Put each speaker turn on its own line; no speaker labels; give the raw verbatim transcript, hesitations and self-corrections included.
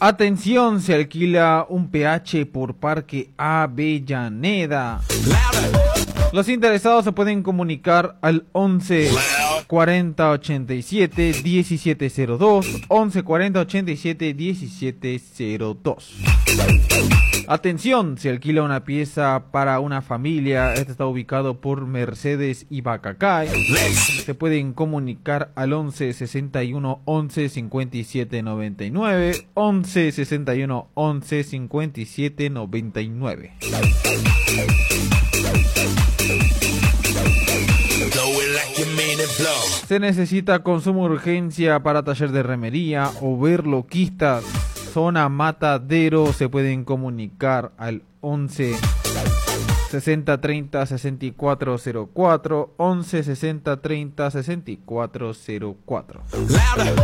Atención, se alquila un P H por Parque Avellaneda. Los interesados se pueden comunicar al once cuarenta ochenta y siete diecisiete cero dos, once cuarenta ochenta y siete diecisiete cero dos. Atención, se alquila una pieza para una familia. Este está ubicado por Mercedes y Bacacay. Se pueden comunicar al once sesenta y uno once cincuenta y siete noventa y nueve, once sesenta y uno once cincuenta y siete noventa y nueve. Se necesita consumo de urgencia para taller de remería o verloquistas. Zona Matadero, se pueden comunicar al once sesenta treinta sesenta y cuatro cero cuatro, once sesenta treinta sesenta y cuatro cero cuatro.